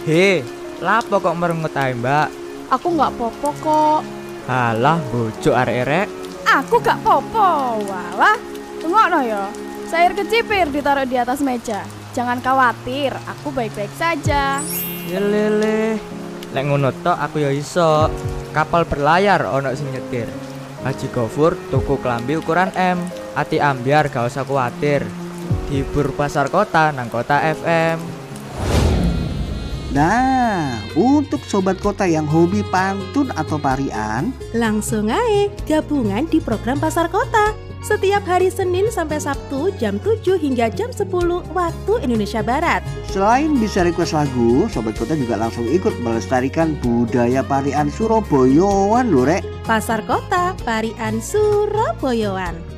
He, lapo kok merengut ae, Mbak? Aku nggak popo kok. Halah, bojo arek-arek. Aku gak popo. Walah, tengokno ya. Sayur kecipir ditaruh di atas meja. Jangan khawatir, aku baik-baik saja. Yelele. Lek ngono tok aku ya iso. Kapal berlayar ono sing nyetir. Haji Gofur tuku klambi ukuran M. Ati ambiar gak usah kuatir. Hibur pasar kota nang Kota FM. Nah, untuk sobat kota yang hobi pantun atau parian, langsung aja gabungan di program Pasar Kota. Setiap hari Senin sampai Sabtu jam 7 hingga jam 10 waktu Indonesia Barat. selain bisa request lagu, sobat kota juga langsung ikut melestarikan budaya parian Surabayaan lho, Rek. Pasar Kota Parian Surabayaan.